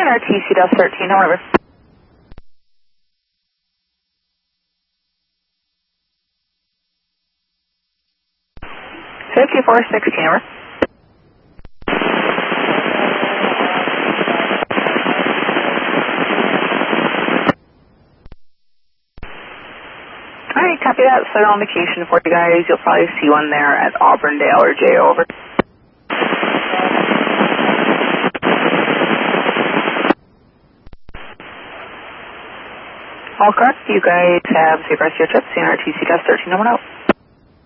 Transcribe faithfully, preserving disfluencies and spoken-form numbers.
R T C Dust thirteen, over. fifty-four sixteen, over. Alright, copy that. Set on location for you guys. You'll probably see one there at Auburndale or J, over. All correct. You guys have safe rest of your trip. C N R T C Dust thirteen, over and out.